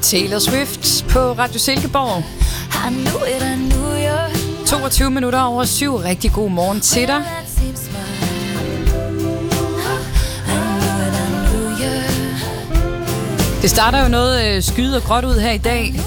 Taylor Swift på Radio Silkeborg. 22 minutter over 7. Rigtig god morgen til dig. Det starter jo noget skyet og gråt ud her i dag.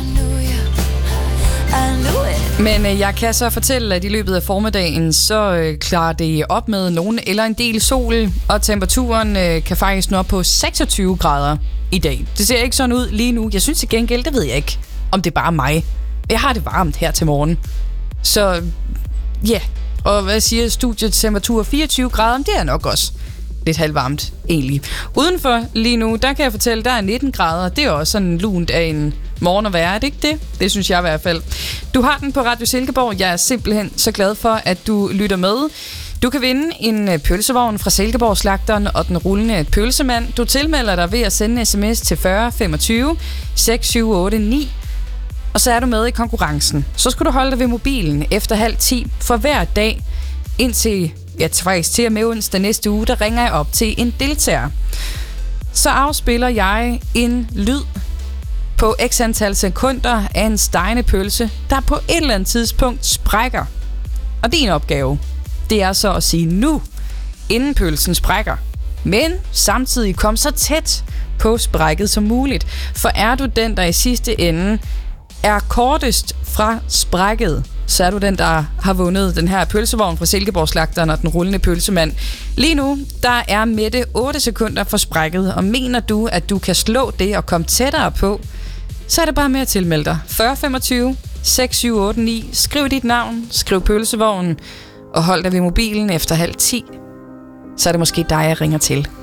Men jeg kan så fortælle, at i løbet af formiddagen, så klarer det op med nogen eller en del sol, og temperaturen kan faktisk nå op på 26 grader i dag. Det ser ikke sådan ud lige nu. Jeg synes til gengæld, det ved jeg ikke, om det er bare mig. Jeg har det varmt her til morgen. Så ja, og hvad siger studietemperatur? 24 grader, det er nok også lidt halvvarmt egentlig. Udenfor lige nu, der kan jeg fortælle, der er 19 grader. Det er også sådan lunt af en morgen at være, er det ikke det? Det synes jeg i hvert fald. Du har den på Radio Silkeborg. Jeg er simpelthen så glad for, at du lytter med. Du kan vinde en pølsevogn fra Silkeborg-slagteren og den rullende pølsemand. Du tilmelder dig ved at sende en sms til 40 25 6789. Og så er du med i konkurrencen. Så skal du holde dig ved mobilen efter 9:30 for hver dag indtil faktisk til og med onsdag næste uge, der ringer jeg op til en deltager. Så afspiller jeg en lyd på x antal sekunder af en stegende pølse, der på et eller andet tidspunkt sprækker. Og din opgave, det er så at sige nu, inden pølsen sprækker. Men samtidig kom så tæt på sprækket som muligt. For er du den, der i sidste ende er kortest fra sprækket, så er du den, der har vundet den her pølsevogn fra Silkeborg-slagteren og den rullende pølsemand. Lige nu, der er Mette 8 sekunder for sprækket, og mener du, at du kan slå det og komme tættere på, så er det bare med at tilmelde dig. 40 25 6789. Skriv dit navn, skriv pølsevognen, og hold dig ved mobilen efter 9:30. Så er det måske dig, jeg ringer til.